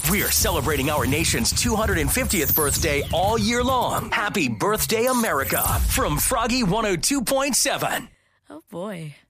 We're celebrating our nation's 250th birthday all year long. Happy birthday, America, from Froggy 102.7. Oh, boy.